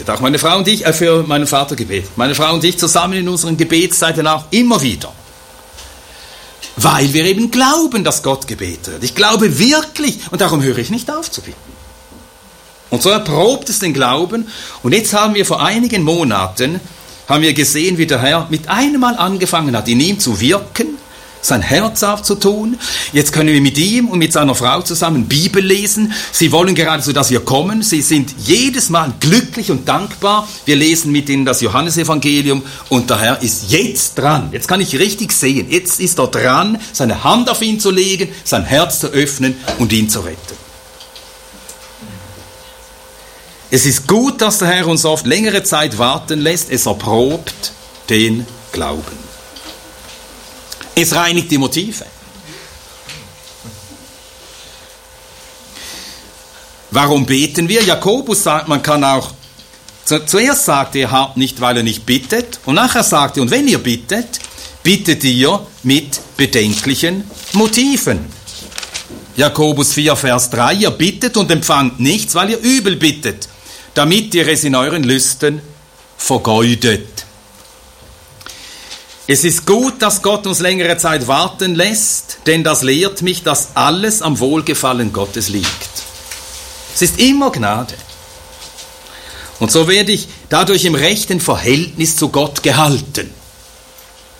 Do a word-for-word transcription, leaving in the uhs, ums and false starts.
gebetet, auch meine Frau und ich, äh, für meinen Vater gebetet. Meine Frau und ich zusammen in unseren Gebetszeiten auch immer wieder. Weil wir eben glauben, dass Gott gebetet wird. Ich glaube wirklich und darum höre ich nicht auf zu bitten. Und so erprobt es den Glauben. Und jetzt haben wir vor einigen Monaten, haben wir gesehen, wie der Herr mit einem Mal angefangen hat, in ihm zu wirken, sein Herz aufzutun. Jetzt können wir mit ihm und mit seiner Frau zusammen Bibel lesen. Sie wollen geradezu, dass wir kommen. Sie sind jedes Mal glücklich und dankbar. Wir lesen mit ihnen das Johannesevangelium und der Herr ist jetzt dran. Jetzt kann ich richtig sehen. Jetzt ist er dran, seine Hand auf ihn zu legen, sein Herz zu öffnen und ihn zu retten. Es ist gut, dass der Herr uns oft längere Zeit warten lässt. Es erprobt den Glauben. Es reinigt die Motive. Warum beten wir? Jakobus sagt, man kann auch, zuerst sagt er, habt nicht, weil er nicht bittet. Und nachher sagt er, und wenn ihr bittet, bittet ihr mit bedenklichen Motiven. Jakobus vier, Vers drei, ihr bittet und empfangt nichts, weil ihr übel bittet, damit ihr es in euren Lüsten vergeudet. Es ist gut, dass Gott uns längere Zeit warten lässt, denn das lehrt mich, dass alles am Wohlgefallen Gottes liegt. Es ist immer Gnade. Und so werde ich dadurch im rechten Verhältnis zu Gott gehalten.